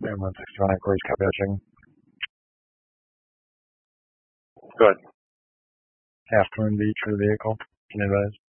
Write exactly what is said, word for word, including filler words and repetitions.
And one sixty-one inquiries converging. Good. Afternoon beach for the vehicle. Can you advise?